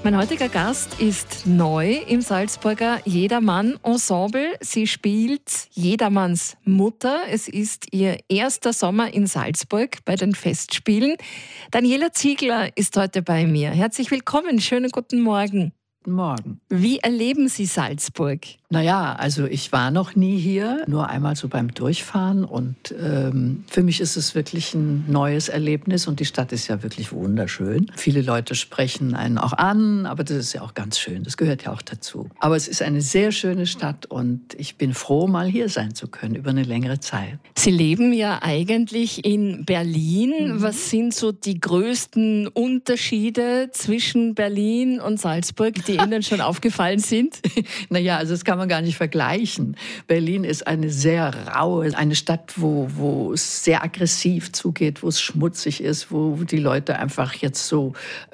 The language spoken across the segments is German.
Mein heutiger Gast ist neu im Salzburger Jedermann-Ensemble. Sie spielt Jedermanns Mutter. Es ist ihr erster Sommer in Salzburg bei den Festspielen. Daniela Ziegler ist heute bei mir. Herzlich willkommen, schönen guten Morgen. Guten Morgen. Wie erleben Sie Salzburg? Naja, also ich war noch nie hier, nur einmal so beim Durchfahren und für mich ist es wirklich ein neues Erlebnis und die Stadt ist ja wirklich wunderschön. Viele Leute sprechen einen auch an, aber das ist ja auch ganz schön, das gehört ja auch dazu. Aber es ist eine sehr schöne Stadt und ich bin froh, mal hier sein zu können über eine längere Zeit. Sie leben ja eigentlich in Berlin. Was sind so die größten Unterschiede zwischen Berlin und Salzburg, die Ihnen schon aufgefallen sind? Naja, also das kann man gar nicht vergleichen. Berlin ist eine sehr raue, eine Stadt, wo es sehr aggressiv zugeht, wo es schmutzig ist, wo die Leute einfach jetzt so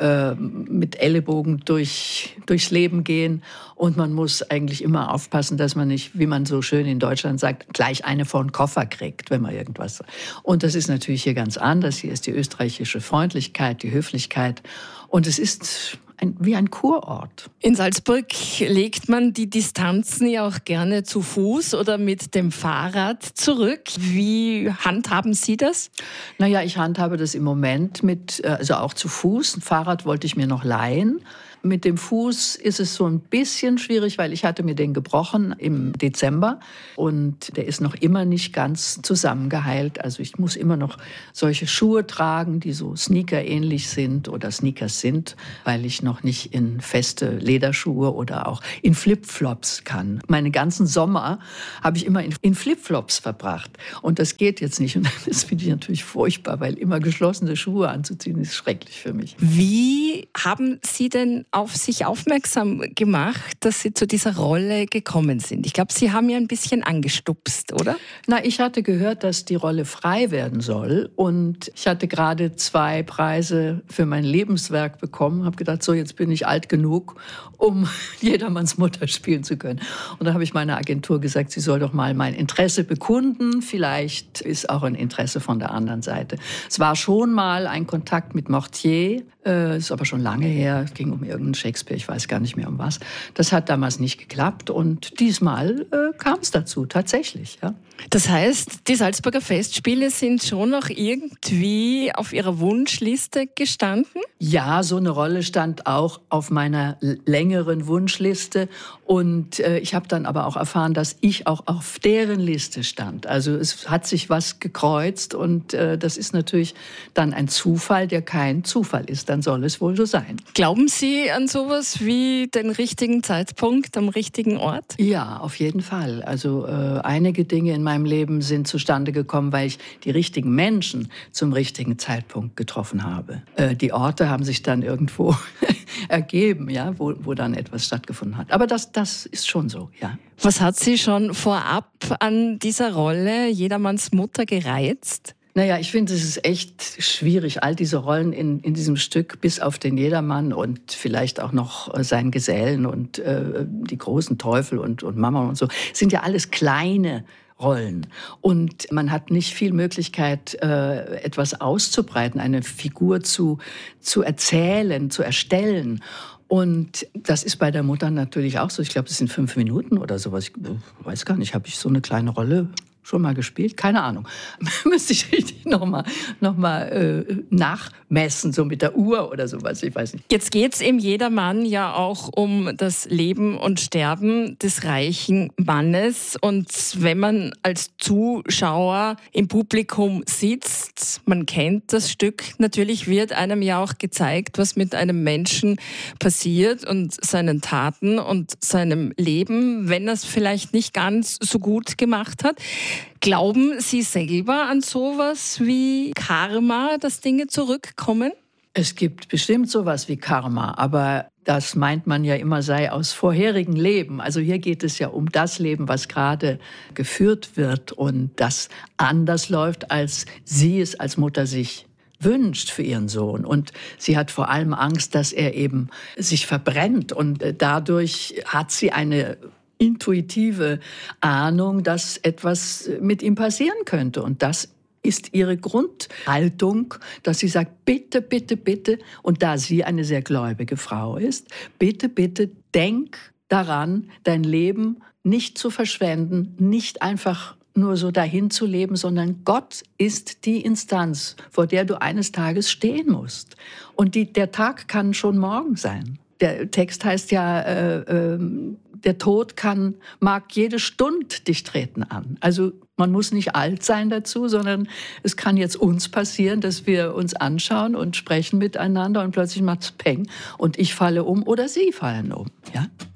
mit Ellenbogen durchs Leben gehen. Und man muss eigentlich immer aufpassen, dass man nicht, wie man so schön in Deutschland sagt, gleich eine vor den Koffer kriegt, wenn man irgendwas sagt. Und das ist natürlich hier ganz anders. Hier ist die österreichische Freundlichkeit, die Höflichkeit. Und es ist wie ein Kurort. In Salzburg legt man die Distanzen ja auch gerne zu Fuß oder mit dem Fahrrad zurück. Wie handhaben Sie das? Naja, ich handhabe das im Moment also auch zu Fuß. Ein Fahrrad wollte ich mir noch leihen. Mit dem Fuß ist es so ein bisschen schwierig, weil ich hatte mir den gebrochen im Dezember und der ist noch immer nicht ganz zusammengeheilt. Also ich muss immer noch solche Schuhe tragen, die so Sneaker-ähnlich sind oder Sneakers sind, weil ich noch nicht in feste Lederschuhe oder auch in Flipflops kann. Meine ganzen Sommer habe ich immer in Flipflops verbracht und das geht jetzt nicht. Und das finde ich natürlich furchtbar, weil immer geschlossene Schuhe anzuziehen ist schrecklich für mich. Wie haben Sie denn auf sich aufmerksam gemacht, dass Sie zu dieser Rolle gekommen sind? Ich glaube, Sie haben ja ein bisschen angestupst, oder? Na, ich hatte gehört, dass die Rolle frei werden soll und ich hatte gerade 2 Preise für mein Lebenswerk bekommen. Habe gedacht, so jetzt bin ich alt genug, um Jedermanns Mutter spielen zu können. Und da habe ich meiner Agentur gesagt, sie soll doch mal mein Interesse bekunden. Vielleicht ist auch ein Interesse von der anderen Seite. Es war schon mal ein Kontakt mit Mortier, ist aber schon lange her, es ging um irgendeinen Shakespeare, ich weiß gar nicht mehr um was. Das hat damals nicht geklappt und diesmal kam es dazu, tatsächlich. Ja. Das heißt, die Salzburger Festspiele sind schon noch irgendwie auf Ihrer Wunschliste gestanden? Ja, so eine Rolle stand auch auf meiner längeren Wunschliste und ich habe dann aber auch erfahren, dass ich auch auf deren Liste stand. Also es hat sich was gekreuzt und das ist natürlich dann ein Zufall, der kein Zufall ist. Dann soll es wohl so sein. Glauben Sie an sowas wie den richtigen Zeitpunkt am richtigen Ort? Ja, auf jeden Fall. Also einige Dinge in meinem Leben sind zustande gekommen, weil ich die richtigen Menschen zum richtigen Zeitpunkt getroffen habe. Die Orte haben sich dann irgendwo ergeben, ja, wo dann etwas stattgefunden hat. Aber das ist schon so, ja. Was hat Sie schon vorab an dieser Rolle Jedermanns Mutter gereizt? Naja, ich finde, es ist echt schwierig, all diese Rollen in diesem Stück, bis auf den Jedermann und vielleicht auch noch seinen Gesellen und die großen Teufel und Mama und so, sind ja alles kleine Rollen. Und man hat nicht viel Möglichkeit, etwas auszubreiten, eine Figur zu erzählen, zu erstellen. Und das ist bei der Mutter natürlich auch so. Ich glaube, das sind 5 Minuten oder sowas. Ich weiß gar nicht, habe ich so eine kleine Rolle schon mal gespielt? Keine Ahnung. Müsste ich richtig noch mal nachmessen, so mit der Uhr oder sowas. Ich weiß nicht. Jetzt geht's im Jedermann ja auch um das Leben und Sterben des reichen Mannes. Und wenn man als Zuschauer im Publikum sitzt, man kennt das Stück, natürlich wird einem ja auch gezeigt, was mit einem Menschen passiert und seinen Taten und seinem Leben, wenn er es vielleicht nicht ganz so gut gemacht hat. Glauben Sie selber an sowas wie Karma, dass Dinge zurückkommen? Es gibt bestimmt sowas wie Karma, aber das meint man ja immer sei aus vorherigen Leben. Also hier geht es ja um das Leben, was gerade geführt wird und das anders läuft, als sie es als Mutter sich wünscht für ihren Sohn. Und sie hat vor allem Angst, dass er eben sich verbrennt und dadurch hat sie eine intuitive Ahnung, dass etwas mit ihm passieren könnte. Und das ist ihre Grundhaltung, dass sie sagt, bitte, bitte, bitte, und da sie eine sehr gläubige Frau ist, bitte, bitte, denk daran, dein Leben nicht zu verschwenden, nicht einfach nur so dahin zu leben, sondern Gott ist die Instanz, vor der du eines Tages stehen musst. Und der Tag kann schon morgen sein. Der Text heißt ja, der Tod mag jede Stunde dich treten an. Also man muss nicht alt sein dazu, sondern es kann jetzt uns passieren, dass wir uns anschauen und sprechen miteinander und plötzlich macht's Peng und ich falle um oder Sie fallen um. Ja?